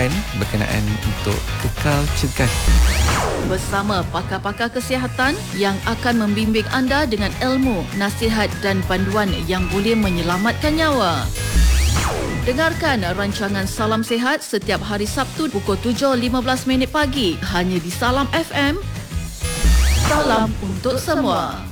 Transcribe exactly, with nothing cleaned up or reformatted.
saran berkenaan untuk kekal cergas. Bersama pakar-pakar kesihatan yang akan membimbing anda dengan ilmu, nasihat dan panduan yang boleh menyelamatkan nyawa. Dengarkan rancangan Salam Sihat setiap hari Sabtu pukul tujuh lima belas minit pagi hanya di Salam F M. Salam untuk semua.